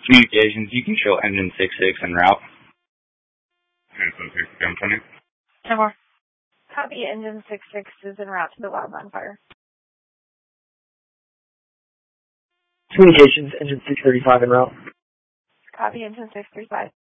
Communications, you can show engine 66 en route. Engine 66, 1020. 10 more. Copy, engine 66 is en route to the wildland fire. Communications, engine 635 en route. Copy, engine 635.